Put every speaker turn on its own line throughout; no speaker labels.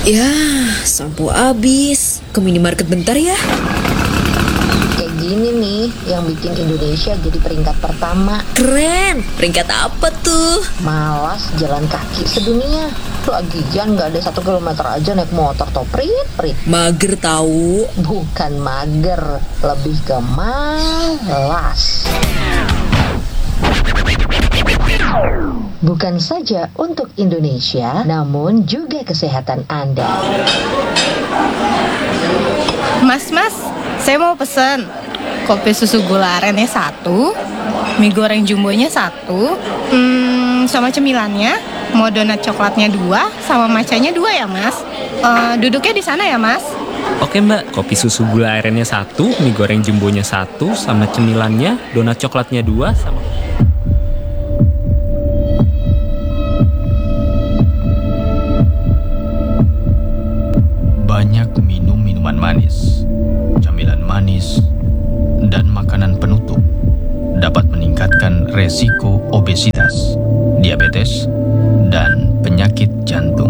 Ya, sampo habis. Ke minimarket bentar ya.
Kayak gini nih yang bikin Indonesia jadi peringkat pertama.
Keren. Peringkat apa tuh?
Malas jalan kaki sedunia. Lagian nggak ada 1 kilometer aja naik motor toh prit.
Mager tahu.
Bukan mager, lebih ke malas. Bukan saja untuk Indonesia, namun juga kesehatan Anda.
Mas, saya mau pesen kopi susu gula arennya 1, mie goreng jumbonya 1, sama cemilannya, mau donat coklatnya 2, sama matchanya 2 ya mas. Duduknya di sana ya mas.
Oke mbak, kopi susu gula arennya 1, mie goreng jumbonya 1, sama cemilannya, donat coklatnya 2, sama...
Banyak minum minuman manis, camilan manis, dan makanan penutup dapat meningkatkan resiko obesitas, diabetes, dan penyakit jantung.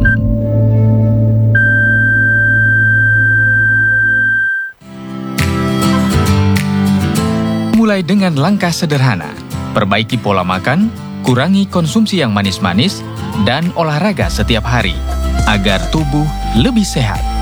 Mulai dengan langkah sederhana, perbaiki pola makan, kurangi konsumsi yang manis-manis, dan olahraga setiap hari, agar tubuh lebih sehat.